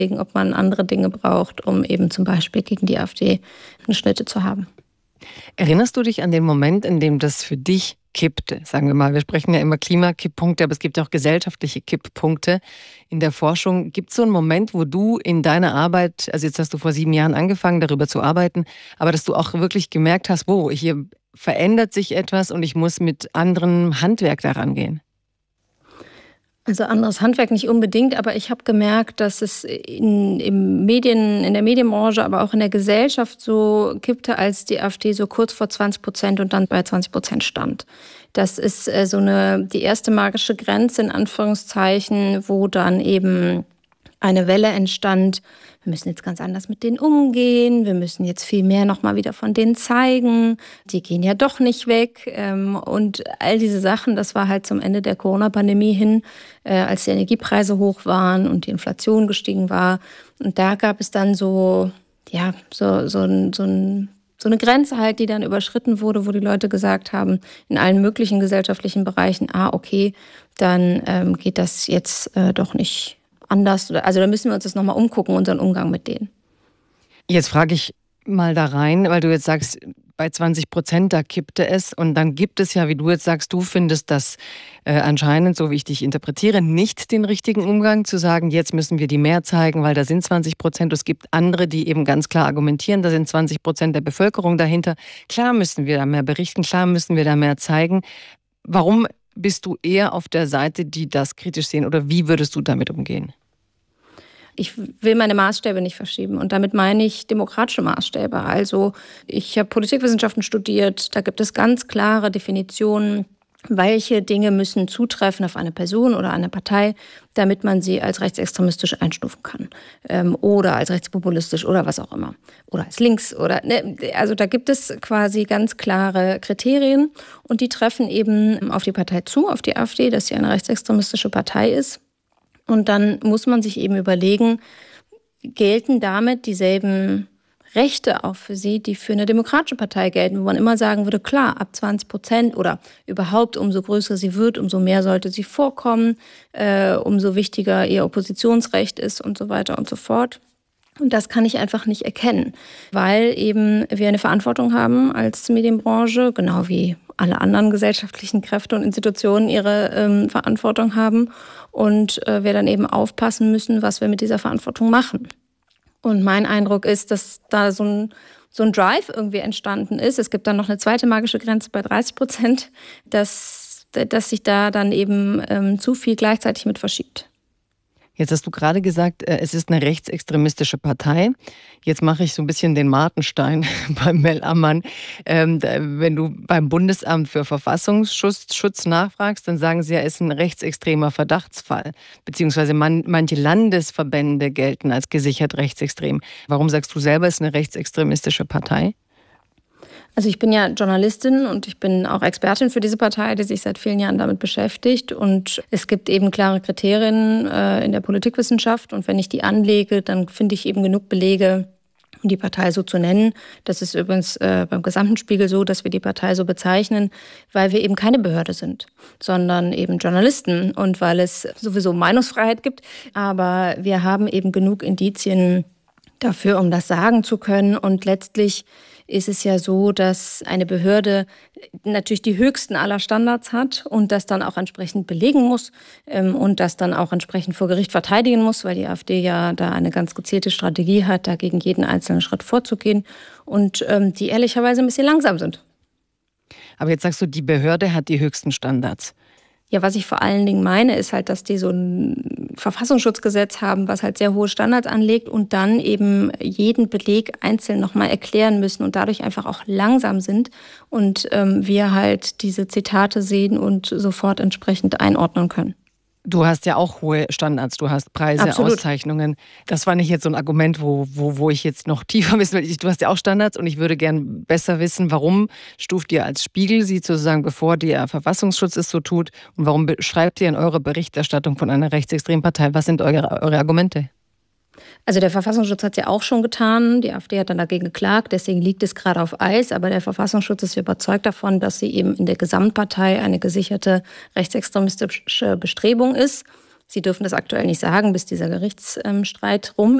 ob man andere Dinge braucht, um eben zum Beispiel gegen die AfD eine Schnitte zu haben. Erinnerst du dich an den Moment, in dem das für dich kippte? Sagen wir mal, wir sprechen ja immer Klimakipppunkte, aber es gibt ja auch gesellschaftliche Kipppunkte in der Forschung. Gibt es so einen Moment, wo du in deiner Arbeit, also jetzt hast du vor 7 Jahren angefangen, darüber zu arbeiten, aber dass du auch wirklich gemerkt hast, hier verändert sich etwas und ich muss mit anderem Handwerk daran gehen? Also anderes Handwerk nicht unbedingt, aber ich habe gemerkt, dass es in der Medienbranche, aber auch in der Gesellschaft so kippte, als die AfD so kurz vor 20% und dann bei 20% stand. Das ist die erste magische Grenze in Anführungszeichen, wo dann eben eine Welle entstand. Wir müssen jetzt ganz anders mit denen umgehen. Wir müssen jetzt viel mehr nochmal wieder von denen zeigen. Die gehen ja doch nicht weg. Und all diese Sachen, das war halt zum Ende der Corona-Pandemie hin, als die Energiepreise hoch waren und die Inflation gestiegen war. Und da gab es dann so eine Grenze halt, die dann überschritten wurde, wo die Leute gesagt haben, in allen möglichen gesellschaftlichen Bereichen, okay, dann geht das jetzt doch nicht anders. Also da müssen wir uns das nochmal umgucken, unseren Umgang mit denen. Jetzt frage ich mal da rein, weil du jetzt sagst, bei 20%, da kippte es. Und dann gibt es ja, wie du jetzt sagst, du findest das anscheinend, so wie ich dich interpretiere, nicht den richtigen Umgang, zu sagen, jetzt müssen wir die mehr zeigen, weil da sind 20%. Es gibt andere, die eben ganz klar argumentieren, da sind 20% der Bevölkerung dahinter. Klar müssen wir da mehr berichten, klar müssen wir da mehr zeigen. Warum bist du eher auf der Seite, die das kritisch sehen, oder wie würdest du damit umgehen? Ich will meine Maßstäbe nicht verschieben und damit meine ich demokratische Maßstäbe. Also ich habe Politikwissenschaften studiert, da gibt es ganz klare Definitionen, welche Dinge müssen zutreffen auf eine Person oder eine Partei, damit man sie als rechtsextremistisch einstufen kann oder als rechtspopulistisch oder was auch immer oder als links also da gibt es quasi ganz klare Kriterien und die treffen eben auf die Partei zu, auf die AfD, dass sie eine rechtsextremistische Partei ist. Und dann muss man sich eben überlegen, gelten damit dieselben Rechte auch für sie, die für eine demokratische Partei gelten, wo man immer sagen würde, klar, ab 20% oder überhaupt umso größer sie wird, umso mehr sollte sie vorkommen, umso wichtiger ihr Oppositionsrecht ist und so weiter und so fort. Und das kann ich einfach nicht erkennen, weil eben wir eine Verantwortung haben als Medienbranche, genau wie alle anderen gesellschaftlichen Kräfte und Institutionen ihre Verantwortung haben und wir dann eben aufpassen müssen, was wir mit dieser Verantwortung machen. Und mein Eindruck ist, dass da so ein Drive irgendwie entstanden ist. Es gibt dann noch eine zweite magische Grenze bei 30%, dass sich da dann eben zu viel gleichzeitig mit verschiebt. Jetzt hast du gerade gesagt, es ist eine rechtsextremistische Partei. Jetzt mache ich so ein bisschen den Martenstein beim Mel Ammann. Wenn du beim Bundesamt für Verfassungsschutz nachfragst, dann sagen sie ja, es ist ein rechtsextremer Verdachtsfall. Beziehungsweise manche Landesverbände gelten als gesichert rechtsextrem. Warum sagst du selber, es ist eine rechtsextremistische Partei? Also ich bin ja Journalistin und ich bin auch Expertin für diese Partei, die sich seit vielen Jahren damit beschäftigt. Und es gibt eben klare Kriterien in der Politikwissenschaft. Und wenn ich die anlege, dann finde ich eben genug Belege, um die Partei so zu nennen. Das ist übrigens beim gesamten Spiegel so, dass wir die Partei so bezeichnen, weil wir eben keine Behörde sind, sondern eben Journalisten und weil es sowieso Meinungsfreiheit gibt. Aber wir haben eben genug Indizien dafür, um das sagen zu können. Und letztlich ist es ja so, dass eine Behörde natürlich die höchsten aller Standards hat und das dann auch entsprechend belegen muss und das dann auch entsprechend vor Gericht verteidigen muss, weil die AfD ja da eine ganz gezielte Strategie hat, da gegen jeden einzelnen Schritt vorzugehen und die ehrlicherweise ein bisschen langsam sind. Aber jetzt sagst du, die Behörde hat die höchsten Standards. Ja, was ich vor allen Dingen meine, ist halt, dass die so ein Verfassungsschutzgesetz haben, was halt sehr hohe Standards anlegt und dann eben jeden Beleg einzeln nochmal erklären müssen und dadurch einfach auch langsam sind und wir halt diese Zitate sehen und sofort entsprechend einordnen können. Du hast ja auch hohe Standards, du hast Preise, Absolut. Auszeichnungen. Das war nicht jetzt so ein Argument, wo ich jetzt noch tiefer wissen will. Du hast ja auch Standards und ich würde gern besser wissen, warum stuft ihr als Spiegel sie sozusagen, bevor der Verfassungsschutz es so tut, und warum schreibt ihr in eurer Berichterstattung von einer rechtsextremen Partei? Was sind eure Argumente? Also der Verfassungsschutz hat es ja auch schon getan. Die AfD hat dann dagegen geklagt, deswegen liegt es gerade auf Eis. Aber der Verfassungsschutz ist überzeugt davon, dass sie eben in der Gesamtpartei eine gesicherte rechtsextremistische Bestrebung ist. Sie dürfen das aktuell nicht sagen, bis dieser Gerichtsstreit rum